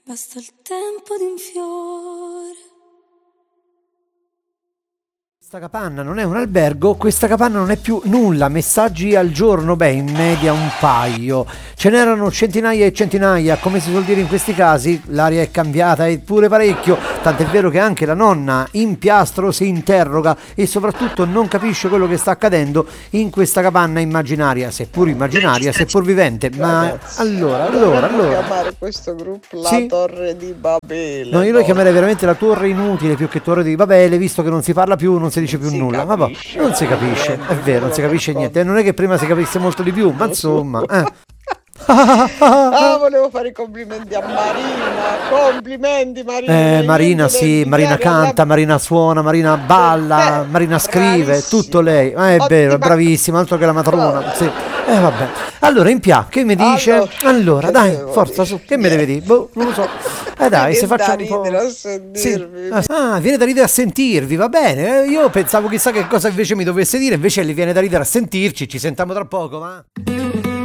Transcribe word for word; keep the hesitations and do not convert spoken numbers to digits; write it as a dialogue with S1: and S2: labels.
S1: Basta il tempo di un fiore.
S2: Questa capanna non è un albergo, questa capanna non è più nulla, messaggi al giorno, beh in media un paio, ce n'erano centinaia e centinaia, come si suol dire in questi casi, l'aria è cambiata e pure parecchio, tant'è vero che anche la nonna in piastro si interroga e soprattutto non capisce quello che sta accadendo in questa capanna immaginaria, seppur immaginaria, seppur vivente, ma
S3: Ragazzi,
S2: allora, allora,
S3: dovremmo
S2: allora...
S3: chiamare questo gruppo la
S2: Sì?
S3: Torre di Babele.
S2: No, io lo
S3: no?
S2: chiamerei veramente la torre inutile più che torre di Babele, visto che non si parla più, non si dice più
S3: Si
S2: nulla. Ma boh,
S3: capisce
S2: non si capisce,
S3: niente
S2: è vero, non si
S3: quello
S2: capisce
S3: che
S2: niente. E non è che prima si capisse molto di più, ma
S3: Non so.
S2: insomma, eh.
S3: Ah, volevo fare i complimenti a Marina. Complimenti, Marina.
S2: Eh, Marina
S3: Niente da
S2: sì, Marina
S3: invidiare alla-
S2: canta, Marina suona, Marina balla,
S3: Beh,
S2: Marina scrive,
S3: bravissima.
S2: tutto lei. Eh, è vero, è
S3: Ottima-
S2: bravissima, altro che la matrona.
S3: Brava.
S2: Sì. Eh, vabbè. Allora, in Pia, che mi dice?
S3: Allora,
S2: Allora,
S3: che
S2: dai,
S3: devo
S2: forza
S3: dire?
S2: su, che mi deve dire? Boh, non lo so. Eh dai,
S3: Che
S2: se
S3: da
S2: facciamo un po'...
S3: ridere a
S2: Sì.
S3: sentirvi.
S2: Ah, viene da ridere a sentirvi, va bene. Eh, io pensavo chissà che cosa invece mi dovesse dire, invece gli viene da ridere a sentirci, ci sentiamo tra poco, va?